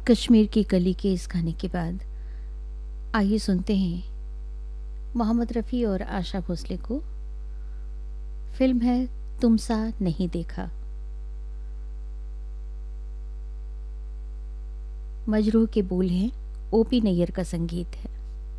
कश्मीर की कली के इस गाने के बाद आइए सुनते हैं मोहम्मद रफ़ी और आशा भोसले को। फिल्म है तुम सा नहीं देखा। मजरूह के बोल हैं, ओपी नैयर का संगीत है।